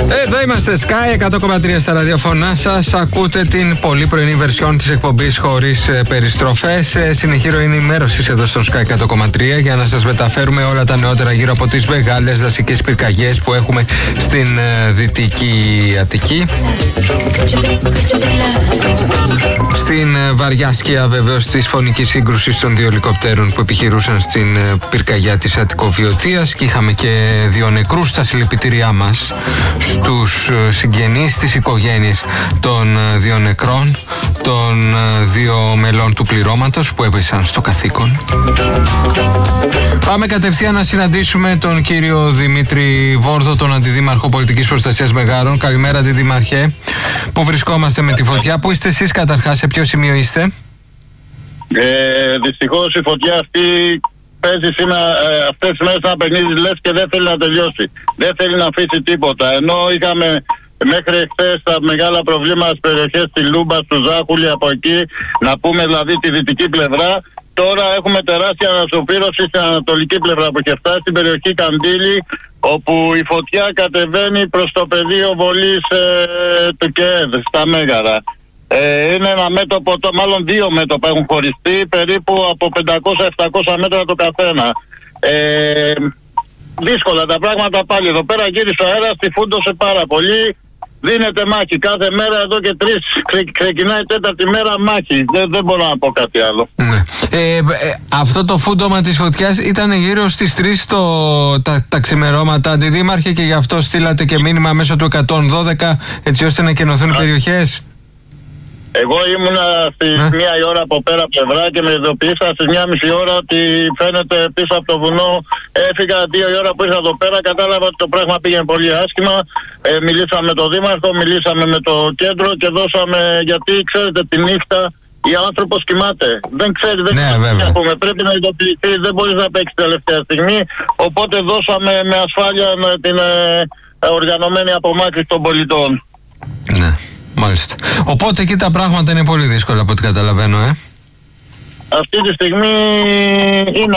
Εδώ είμαστε Sky 100,3 στα ραδιοφωνά σας. Ακούτε την πολύ πρωινή βερσιόν της εκπομπής χωρίς περιστροφές. Συνεχή ροή ενημέρωσης εδώ στο Sky 100,3 για να σας μεταφέρουμε όλα τα νεότερα γύρω από τις μεγάλες δασικές πυρκαγιές που έχουμε στην Δυτική Αττική. Στην βαριά σκιά βεβαίως της φωνικής σύγκρουσης των δύο ελικοπτέρων που επιχειρούσαν στην πυρκαγιά της Αττικοβιωτίας, και είχαμε και 2 νεκρούς. Τα συλληπιτήριά μας στους συγγενείς, στις οικογένειες των 2 νεκρών, των 2 μελών του πληρώματος που έπεσαν στο καθήκον. Πάμε κατευθείαν να συναντήσουμε τον κύριο Δημήτρη Βόρδο, τον Αντιδήμαρχο Πολιτικής Προστασίας Μεγάρων. Καλημέρα, Αντιδήμαρχε. Πού βρισκόμαστε με τη φωτιά? Πού είστε εσείς καταρχάς, σε ποιο σημείο είστε? Δυστυχώς η φωτιά αυτή παίζει σήμερα, αυτές τις μέρες ένα παιχνίδι, λες, και δεν θέλει να τελειώσει. Δεν θέλει να αφήσει τίποτα. Ενώ είχαμε μέχρι χθες τα μεγάλα προβλήματα στις περιοχές της Λούμπας, του Ζάχουλη, από εκεί, να πούμε δηλαδή τη δυτική πλευρά, τώρα έχουμε τεράστια ανασωπήρωση στην ανατολική πλευρά που έχει φτάσει στην περιοχή Καντήλη, όπου η φωτιά κατεβαίνει προς το πεδίο βολής του ΚΕΔ, στα Μέγαρα. Είναι ένα μέτωπο, μάλλον 2 μέτωπα έχουν χωριστεί, περίπου από 500-700 μέτρα το καθένα. Δύσκολα τα πράγματα πάλι. Εδώ πέρα γύρισε ο αέρας, τυφούντωσε πάρα πολύ. Δίνεται μάχη κάθε μέρα, εδώ και 3 ξεκινάει η 4η μέρα μάχη. Δεν μπορώ να πω κάτι άλλο. Ναι. Αυτό το φούντομα της φωτιάς ήταν γύρω στις 3 τα ξημερώματα, Αντιδήμαρχε, και γι' αυτό στείλατε και μήνυμα μέσω του 112 έτσι ώστε να κενωθούν οι περιοχές. Εγώ ήμουνα στις 1 η ώρα από πέρα πλευρά και με ειδοποίησα στις 1,5 ώρα ότι φαίνεται πίσω από το βουνό. Έφυγα 2 η ώρα που ήρθα εδώ πέρα, κατάλαβα ότι το πράγμα πήγαινε πολύ άσχημα. Μιλήσαμε με τον Δήμαρχο, μιλήσαμε με το κέντρο και δώσαμε, γιατί ξέρετε τη νύχτα ο άνθρωπος κοιμάται. Δεν ξέρει, δεν ξέρει τι να πούμε. Πρέπει να ειδοποιηθεί, δεν μπορείς να παίξεις τελευταία στιγμή. Οπότε δώσαμε με ασφάλεια την οργανωμένη απομάκρυνση των πολιτών. Ναι. Μάλιστα. Οπότε εκεί τα πράγματα είναι πολύ δύσκολα από ό,τι καταλαβαίνω, Αυτή τη στιγμή είναι